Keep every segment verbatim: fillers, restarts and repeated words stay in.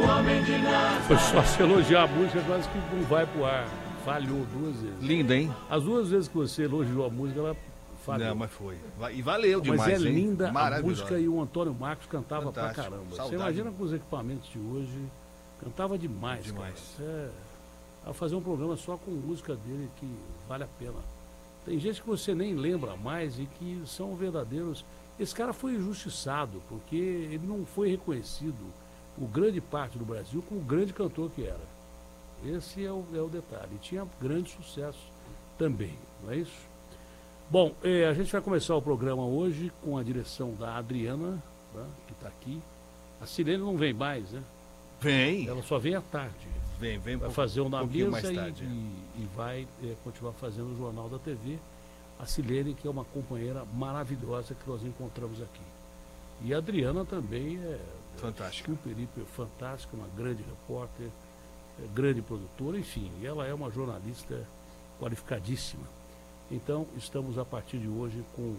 Foi só se elogiar a música, quase que não vai pro ar. Falhou duas vezes. Linda, hein? As duas vezes que você elogiou a música, ela falhou. Não, mas foi. E valeu demais, Mas é hein? linda a música e o Antônio Marcos cantava Fantástico. pra caramba. Saudade. Você imagina com os equipamentos de hoje, cantava demais. Demais. É, a fazer um programa só com música dele que vale a pena. Tem gente que você nem lembra mais e que são verdadeiros. Esse cara foi injustiçado, porque ele não foi reconhecido, por grande parte do Brasil, como o grande cantor que era. Esse é o, é o detalhe. E tinha grande sucesso também, não é isso? Bom, eh, a gente vai começar o programa hoje com a direção da Adriana, tá, que está aqui. A Silene não vem mais, né? Vem. Ela só vem à tarde. Vem, vem. Vai fazer um na um mesa mais e, tarde. e, e vai eh, continuar fazendo o Jornal da T V. A Silene, que é uma companheira maravilhosa que nós encontramos aqui. E a Adriana também é Fantástica. super, hiper fantástica, uma grande repórter, é, grande produtora, enfim, ela é uma jornalista qualificadíssima. Então, estamos a partir de hoje com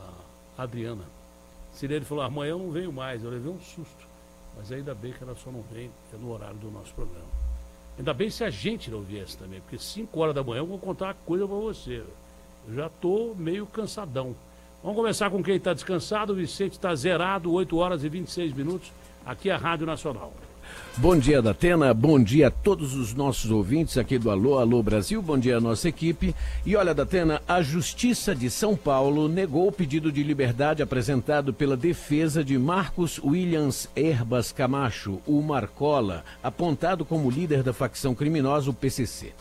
a Adriana. Silene falou, amanhã eu não venho mais, eu levei um susto. Mas ainda bem que ela só não vem no horário do nosso programa. Ainda bem se a gente não viesse também, porque cinco horas da manhã eu vou contar uma coisa para você. Eu já estou meio cansadão. Vamos começar com quem está descansado. O Vicente está zerado, oito horas e vinte e seis minutos. Aqui é a Rádio Nacional. Bom dia, Datena. Bom dia a todos os nossos ouvintes aqui do Alô, Alô Brasil. Bom dia à nossa equipe. E olha, Datena, a Justiça de São Paulo negou o pedido de liberdade apresentado pela defesa de Marcos Williams Herbas Camacho, o Marcola, apontado como líder da facção criminosa, o P C C.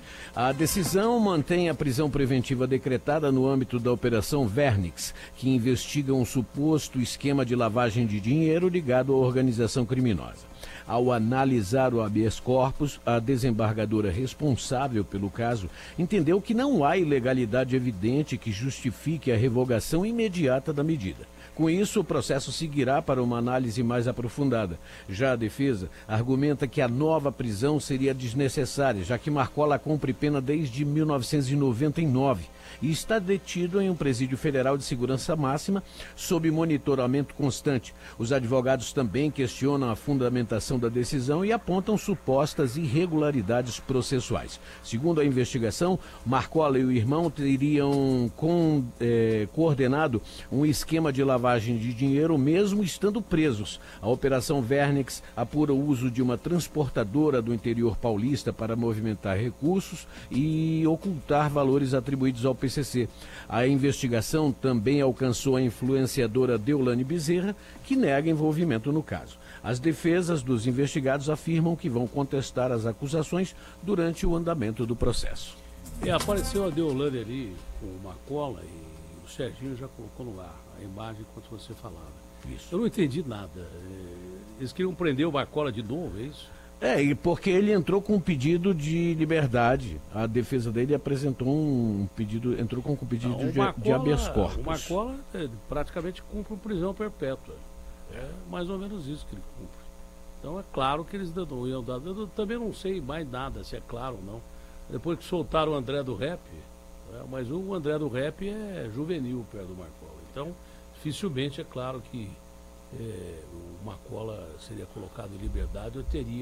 A decisão mantém a prisão preventiva decretada no âmbito da Operação Vernix, que investiga um suposto esquema de lavagem de dinheiro ligado à organização criminosa. Ao analisar o habeas corpus, a desembargadora responsável pelo caso entendeu que não há ilegalidade evidente que justifique a revogação imediata da medida. Com isso, o processo seguirá para uma análise mais aprofundada. Já a defesa argumenta que a nova prisão seria desnecessária, já que Marcola cumpre pena desde mil novecentos e noventa e nove e está detido em um presídio federal de segurança máxima sob monitoramento constante. Os advogados também questionam a fundamentação da decisão e apontam supostas irregularidades processuais. Segundo a investigação, Marcola e o irmão teriam com, eh, coordenado um esquema de lavagem de dinheiro mesmo estando presos. A Operação Vernix apura o uso de uma transportadora do interior paulista para movimentar recursos e ocultar valores atribuídos ao P C C. A investigação também alcançou a influenciadora Deolane Bezerra, que nega envolvimento no caso. As defesas dos investigados afirmam que vão contestar as acusações durante o andamento do processo. É, apareceu a Deolane ali com uma cola e o Serginho já colocou no ar a imagem enquanto você falava. Isso. Eu não entendi nada. Eles queriam prender o Marcola de novo, é isso? É, e porque ele entrou com um pedido de liberdade. A defesa dele apresentou um pedido, entrou com um pedido Não, de, Marcola, de habeas corpus. O Marcola é, praticamente cumpre prisão perpétua. É mais ou menos isso que ele cumpre. Então é claro que eles não iam dar. Eu também não sei mais nada se é claro ou não. Depois que soltaram o André do Rap, é, mas o André do Rap é juvenil perto do Marcola. Então, dificilmente é claro que é, o Marcola seria colocado em liberdade, eu teria